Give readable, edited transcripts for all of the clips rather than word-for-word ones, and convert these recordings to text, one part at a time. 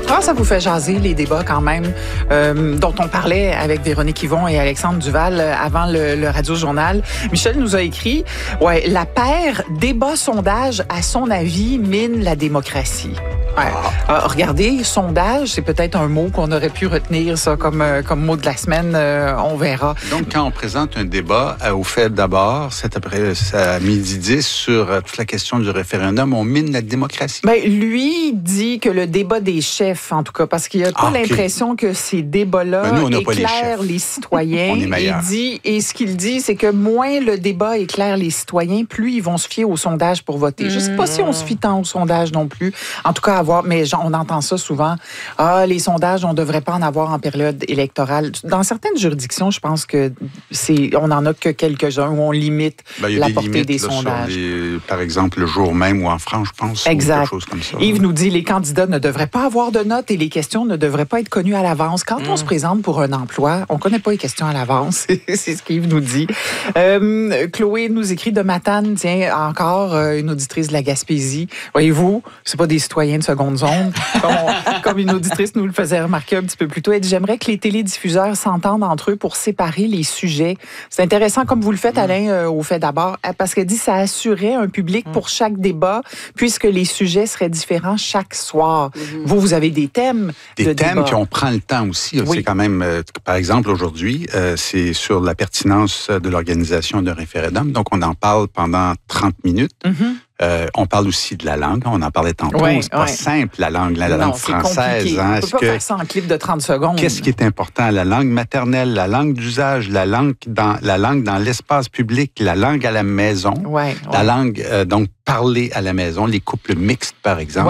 Ah, ça vous fait jaser les débats quand même dont on parlait avec Véronique Yvon et Alexandre Duval avant le Radio-Journal. Michel nous a écrit, la paire débat-sondage, à son avis, mine la démocratie. Ouais. Regardez, sondage, c'est peut-être un mot qu'on aurait pu retenir ça comme mot de la semaine. On verra. Donc, quand on présente un débat au fait d'abord, cet après à midi 10 sur toute la question du référendum, on mine la démocratie? Ben, lui dit que le débat des chefs, en tout cas, parce qu'il n'a pas l'impression que ces débats-là éclairent les citoyens. On est meilleur. Et ce qu'il dit, c'est que moins le débat éclaire les citoyens, plus ils vont se fier au sondage pour voter. Je ne sais pas si on se fie tant au sondage non plus. En tout cas, mais on entend ça souvent. Les sondages, on ne devrait pas en avoir en période électorale. Dans certaines juridictions, je pense que on n'en a que quelques-uns où on limite la portée des sondages. Par exemple, le jour même ou en France, je pense. Exact. Ou quelque chose comme ça. Yves nous dit les candidats ne devraient pas avoir de notes et les questions ne devraient pas être connues à l'avance. Quand on se présente pour un emploi, on ne connaît pas les questions à l'avance. C'est ce qu'Yves nous dit. Chloé nous écrit de Matane, tiens, encore une auditrice de la Gaspésie. Voyez-vous, c'est pas des citoyens de seconde zone, comme une auditrice nous le faisait remarquer un petit peu plus tôt. Elle dit, j'aimerais que les télédiffuseurs s'entendent entre eux pour séparer les sujets. C'est intéressant, comme vous le faites, Alain, au fait d'abord, parce qu'elle dit ça assurait un public pour chaque débat, puisque les sujets seraient différents chaque soir. Vous avez des thèmes Des thèmes, puis on prend le temps aussi. Oui. C'est quand même, par exemple, aujourd'hui, c'est sur la pertinence de l'organisation d'un référendum. Donc, on en parle pendant 30 minutes. On parle aussi de la langue. On en parlait tantôt. C'est pas simple, la langue française. On peut pas faire ça en clip de 30 secondes. Qu'est-ce qui est important? La langue maternelle, la langue d'usage, la langue dans l'espace public, la langue à la maison, la langue donc parlée à la maison, les couples mixtes, par exemple.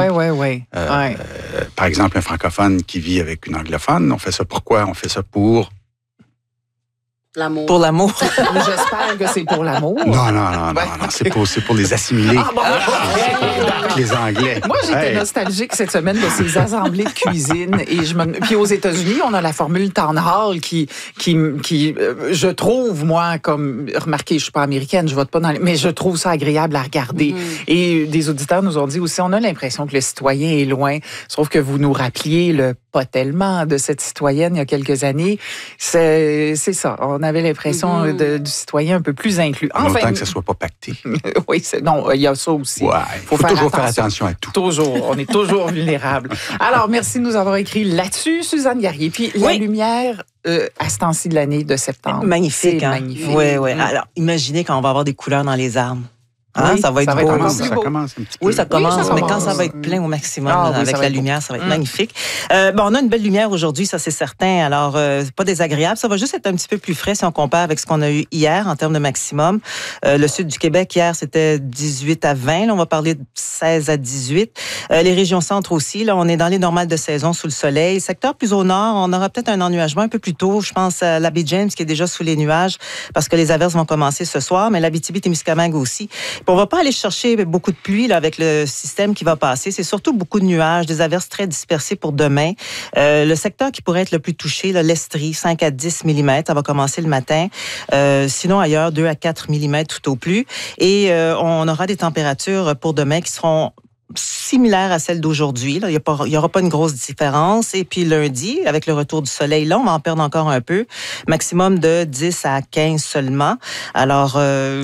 Par exemple, un francophone qui vit avec une anglophone, on fait ça pourquoi? On fait ça pour... L'amour. Pour l'amour. J'espère que c'est pour l'amour. Non. C'est pour les assimiler. Les Anglais. Moi, j'étais nostalgique cette semaine de ces assemblées de cuisine. Puis aux États-Unis, on a la formule Town Hall qui je trouve, moi, comme... Remarquez, je suis pas américaine, je vote pas mais je trouve ça agréable à regarder. Et des auditeurs nous ont dit aussi, on a l'impression que le citoyen est loin. Sauf que vous nous rappeliez le pas tellement de cette citoyenne il y a quelques années. C'est ça. On avait l'impression du citoyen un peu plus inclus. Autant que ça soit pas pacté. Oui, il y a ça aussi. Il faut toujours faire attention à tout. Toujours. On est toujours vulnérable. Alors, merci de nous avoir écrit là-dessus, Suzanne Garrier. Puis, la lumière... à ce temps-ci de l'année de septembre. Magnifique. Magnifique. Oui. Alors, imaginez quand on va avoir des couleurs dans les arbres. Ça va être beau. Ça commence un petit peu. Oui, ça commence, mais quand ça va être plein au maximum, avec la lumière, ça va être magnifique. On a une belle lumière aujourd'hui, ça c'est certain. Alors, c'est pas désagréable. Ça va juste être un petit peu plus frais si on compare avec ce qu'on a eu hier en termes de maximum. Le sud du Québec, hier, c'était 18 à 20. Là, on va parler de 16 à 18. Les régions centres aussi. Là, on est dans les normales de saison sous le soleil. Secteur plus au nord, on aura peut-être un ennuagement un peu plus tôt. Je pense à la baie James qui est déjà sous les nuages parce que les averses vont commencer ce soir, mais l'Abitibi-Témiscamingue aussi. On ne va pas aller chercher beaucoup de pluie là, avec le système qui va passer. C'est surtout beaucoup de nuages, des averses très dispersées pour demain. Le secteur qui pourrait être le plus touché, l'Estrie, 5 à 10 mm, ça va commencer le matin. Sinon, ailleurs, 2 à 4 mm tout au plus. Et on aura des températures pour demain qui seront similaire à celle d'aujourd'hui. Là. Il n'y aura pas une grosse différence. Et puis lundi, avec le retour du soleil, là, on va en perdre encore un peu. Maximum de 10 à 15 seulement. Alors,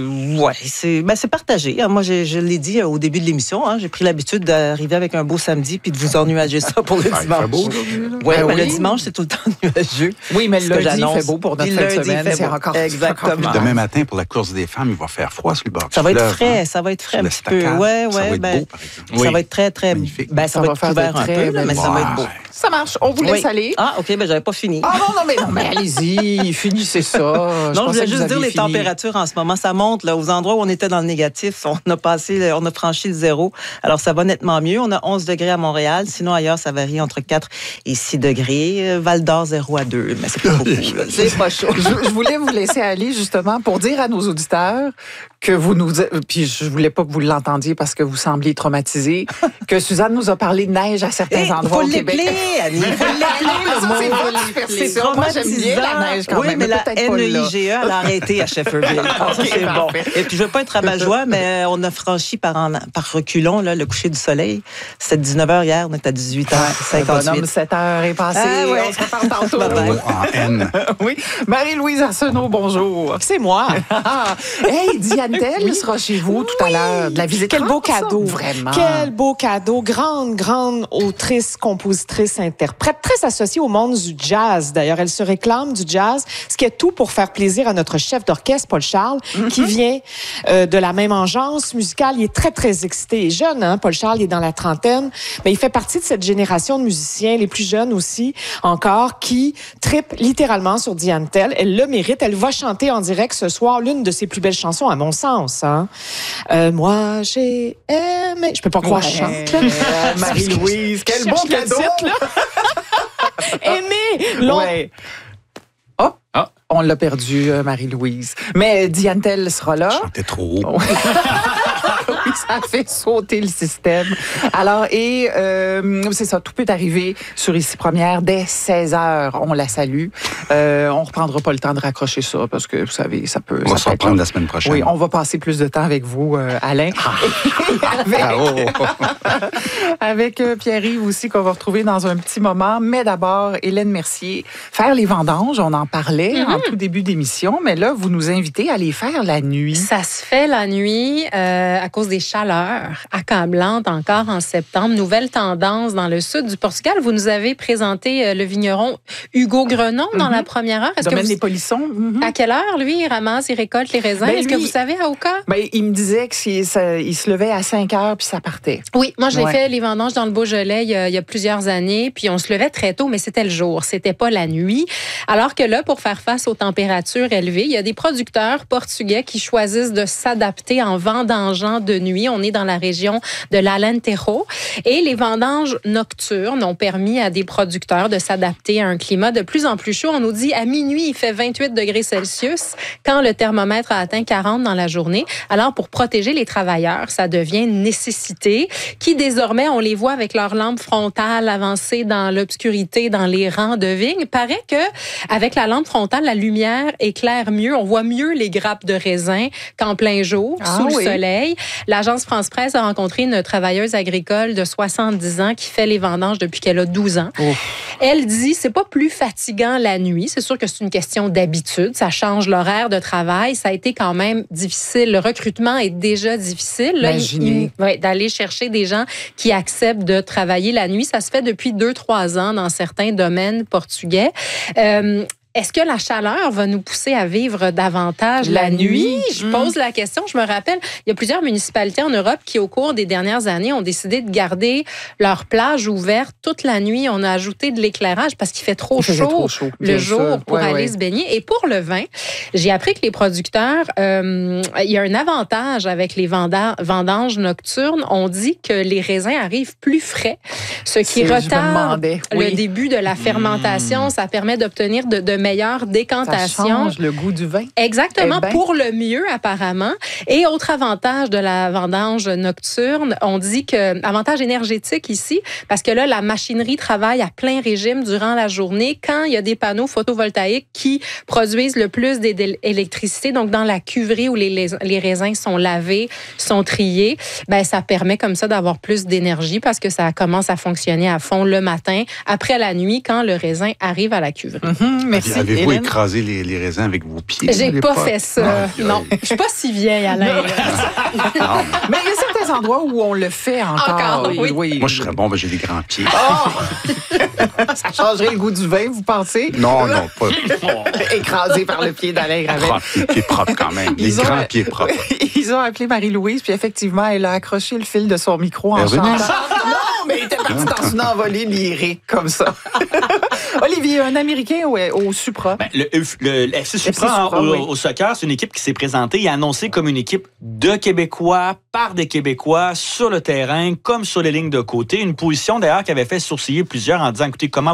c'est partagé. Moi, je l'ai dit au début de l'émission, j'ai pris l'habitude d'arriver avec un beau samedi puis de vous ennuager ça pour le dimanche. Il fait beau aujourd'hui. Le dimanche, c'est tout le temps nuageux. Oui, mais le lundi, il fait beau pour notre fin de semaine. C'est encore exactement. Puis demain matin, pour la course des femmes, il va faire froid sur le bord. Ça va être frais un petit peu. Ça va être beau, par exemple. Ça va être très, très magnifique. Ça va être couvert un peu, mais ça va être beau. Ça marche. On vous laisse aller. Ah, OK, j'avais pas fini. Non, mais allez-y, finissez ça. Je voulais juste dire les températures en ce moment. Ça monte, là, aux endroits où on était dans le négatif. On a franchi le 0. Alors, ça va nettement mieux. On a 11 degrés à Montréal. Sinon, ailleurs, ça varie entre 4 et 6 degrés. Val-d'Or, 0 à 2. Mais c'est pas beaucoup. C'est pas chaud. Je voulais vous laisser aller, justement, pour dire à nos auditeurs que vous nous... Puis je voulais pas que vous l'entendiez parce que vous sembliez traumatisés, que Suzanne nous a parlé de neige à certains endroits au Québec. Annie. Il faut l'appeler, le mot. C'est traumatisant. La neige quand même, mais la NEIGE, elle a arrêté à Shefferville. Ça, c'est bon. Et puis, je veux pas être rabat-joie, mais on a franchi par reculons là, le coucher du soleil. C'était 19h hier, on est à 18h58. Bonhomme, 7h est passé. On se reparle tantôt. En N. Oui. Marie-Louise Arsenault, bonjour. C'est moi. Hey, Diane Tell sera chez vous tout à l'heure. De la visite. Quel beau cadeau. Vraiment. Quel beau cadeau. Grande autrice, compositrice, interprète, très associée au monde du jazz. D'ailleurs, elle se réclame du jazz, ce qui est tout pour faire plaisir à notre chef d'orchestre, Paul Charles, qui vient de la même engeance musicale. Il est très, très excité et jeune, hein? Paul Charles, il est dans la trentaine, mais il fait partie de cette génération de musiciens, les plus jeunes aussi, encore, qui trippent littéralement sur Diane Tell. Elle le mérite. Elle va chanter en direct ce soir l'une de ses plus belles chansons, à mon sens. Hein? Moi, j'ai aimé... Je peux pas croire que je chante. Marie-Louise, quel bon cadeau! Aimer! Ouais. On l'a perdu, Marie-Louise. Mais Diane Tell sera là. Chantait trop haut. Oui, ça a fait sauter le système. Alors, et c'est ça, tout peut arriver sur Ici Première dès 16h. On la salue. On reprendra pas le temps de raccrocher ça parce que, vous savez, ça peut... On va se reprendre la semaine prochaine. Oui, on va passer plus de temps avec vous, Alain. Avec Pierre-Yves aussi, qu'on va retrouver dans un petit moment. Mais d'abord, Hélène Mercier, faire les vendanges, on en parlait en tout début d'émission, mais là, vous nous invitez à les faire la nuit. Ça se fait la nuit à cause des chaleurs accablantes encore en septembre. Nouvelle tendance dans le sud du Portugal. Vous nous avez présenté le vigneron Hugo Grenon dans la première heure. Domaine des Polissons. À quelle heure, lui, il ramasse, il récolte les raisins? Est-ce que vous savez à Oka? Il me disait qu'il se levait à 5h puis ça partait. Oui, moi, j'ai fait les vendanges dans le Beaujolais il y a plusieurs années, puis on se levait très tôt, mais c'était le jour, c'était pas la nuit. Alors que là, pour faire face aux températures élevées, il y a des producteurs portugais qui choisissent de s'adapter en vendangeant de nuit. On est dans la région de l'Alentejo. Et les vendanges nocturnes ont permis à des producteurs de s'adapter à un climat de plus en plus chaud. On nous dit à minuit, il fait 28 degrés Celsius quand le thermomètre a atteint 40 dans la journée. Alors, pour protéger les travailleurs, ça devient une nécessité qui, désormais, on les voit avec leurs lampes frontales avancées dans l'obscurité, dans les rangs de vignes. Il paraît que avec la lampe frontale, la lumière éclaire mieux. On voit mieux les grappes de raisin qu'en plein jour, sous le soleil. L'agence France-Presse a rencontré une travailleuse agricole de 70 ans qui fait les vendanges depuis qu'elle a 12 ans. Elle dit, c'est pas plus fatigant la nuit. C'est sûr que c'est une question d'habitude. Ça change l'horaire de travail. Ça a été quand même difficile. Le recrutement est déjà difficile. Là, d'aller chercher des gens qui acceptent de travailler la nuit. Ça se fait depuis 2-3 ans dans certains domaines portugais. Est-ce que la chaleur va nous pousser à vivre davantage la nuit? Je pose la question. Je me rappelle, il y a plusieurs municipalités en Europe qui, au cours des dernières années, ont décidé de garder leurs plages ouvertes toute la nuit. On a ajouté de l'éclairage parce qu'il fait trop chaud le jour pour aller se baigner. Et pour le vin, j'ai appris que les producteurs, il y a un avantage avec les vendanges nocturnes. On dit que les raisins arrivent plus frais, ce qui retarde le début de la fermentation. Ça permet d'obtenir de meilleure décantation. Ça change le goût du vin. Exactement, pour le mieux apparemment. Et autre avantage de la vendange nocturne, on dit que avantage énergétique ici, parce que là, la machinerie travaille à plein régime durant la journée quand il y a des panneaux photovoltaïques qui produisent le plus d'électricité. Donc, dans la cuverie où les raisins sont lavés, sont triés, ça permet comme ça d'avoir plus d'énergie parce que ça commence à fonctionner à fond le matin, après la nuit, quand le raisin arrive à la cuverie. Merci. Avez-vous écrasé les raisins avec vos pieds? J'ai pas fait ça. Non. Je suis pas si vieille, Alain. Mais il y a certains endroits où on le fait encore. Oui. Moi, je serais bon, j'ai des grands pieds. Ça changerait le goût du vin, vous pensez? Non, pas. Écrasé par le pied d'Alain Gravel. Les pieds propres quand même. Les grands pieds propres. Ils ont appelé Marie-Louise, puis effectivement, elle a accroché le fil de son micro en chantant. Non, mais elle était partie dans une envolée lyrique comme ça. Olivier, un Américain au Supra. Le FC Supra au soccer, c'est une équipe qui s'est présentée et annoncée comme une équipe de Québécois, par des Québécois, sur le terrain, comme sur les lignes de côté. Une position d'ailleurs qui avait fait sourciller plusieurs en disant, écoutez, comment